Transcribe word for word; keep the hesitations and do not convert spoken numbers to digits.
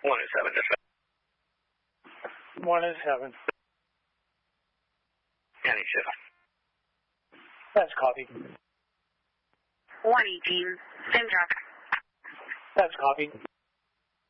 one oh seven, dispatch. one oh seven. County shift. That's copy. one eighteen, same truck. That's copy.